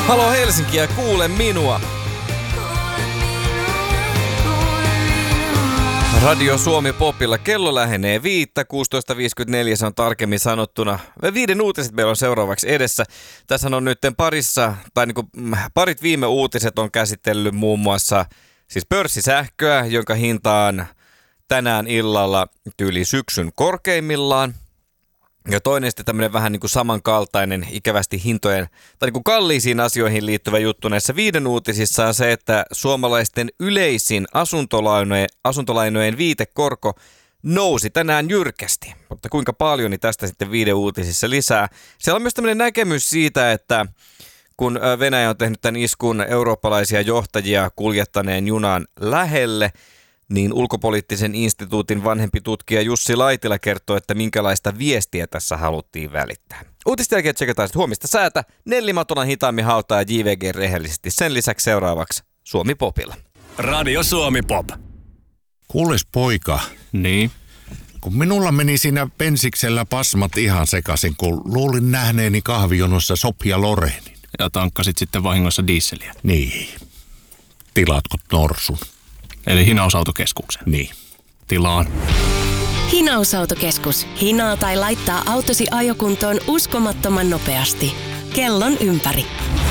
Halo Helsinki ja kuule minua. Radio Suomi Popilla kello lähenee 5, 16.54 se on tarkemmin sanottuna. 5 uutiset meillä on seuraavaksi edessä. Tässä on nyt parit viime uutiset on käsitellyt muun muassa siis pörssisähköä, jonka hinta on tänään illalla tyyli syksyn korkeimmillaan. Ja toinen sitten tämmöinen vähän niin kuin samankaltainen, ikävästi hintojen tai niin kuin kalliisiin asioihin liittyvä juttu näissä 5 uutisissa on se, että suomalaisten yleisin asuntolainojen viitekorko nousi tänään jyrkästi. Mutta kuinka paljon, niin tästä sitten 5 uutisissa lisää. Siellä on myös tämmöinen näkemys siitä, että kun Venäjä on tehnyt tämän iskun eurooppalaisia johtajia kuljettaneen junan lähelle, niin ulkopoliittisen instituutin vanhempi tutkija Jussi Laitila kertoo, että minkälaista viestiä tässä haluttiin välittää. Uutisten jälkeen tsekataan huomista säätä, Nelli Matola hitaammin hautaa JVG rehellisesti. Sen lisäksi seuraavaksi Suomi Popilla. Radio Suomi Pop. Kuules poika. Niin? Kun minulla meni siinä pensiksellä pasmat ihan sekaisin, kun luulin nähneeni kahvijonossa Sofia Lorenin. Ja tankkasit sitten vahingossa dieseliä. Niin. Tilaatko norsun? Eli hinausautokeskuksen. Niin. Tilaan. Hinausautokeskus. Hinaa tai laittaa autosi ajokuntoon uskomattoman nopeasti. Kellon ympäri.